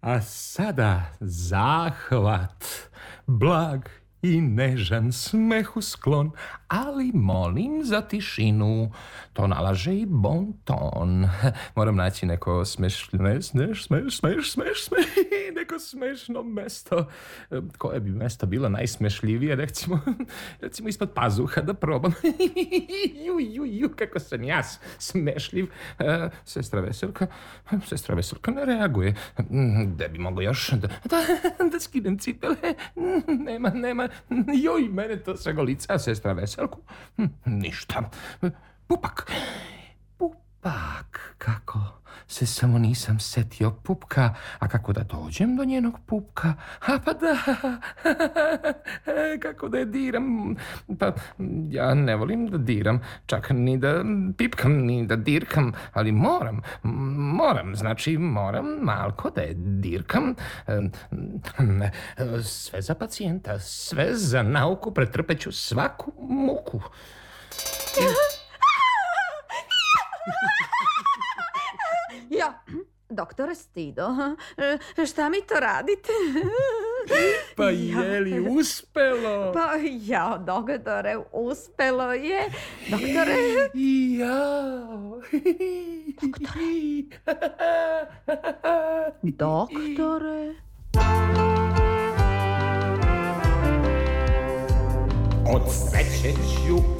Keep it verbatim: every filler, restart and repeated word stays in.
A sada zahvat, blag i nežan, smehu sklon, ali molim za tišinu, to nalaže i bon ton. Moram naći neko smešno, smeš, smeš, smeš, smeš, smeš, neko smešno mesto. Koje bi mesto bilo najsmešljivije, recimo, recimo ispod pazuha da probam. Ju, ju, ju, kako sam ja smešljiv. Sestra Veselka, sestra Veselka ne reaguje. Gde bi mogo još da, da, da skinem cipele? Nema, nema. Joj, mene to sagolica, sestra Veselku. Ništa. Pupak. Pupak. Kako se samo nisam setio pupka. A kako da dođem do njenog pupka? A pa da. Kako da je diram? Pa ja ne volim da diram. Čak ni da pipkam, ni da dirkam. Ali moram. Moram. Znači moram malko da je dirkam. Sve za pacijenta. Sve za nauku. Pretrpeću svaku muku. Ja, doktore Stido, šta mi to radite? Pa je li uspelo? Pa ja, doktore, uspelo je. Doktore? Ja. Doktore? Od sreće ću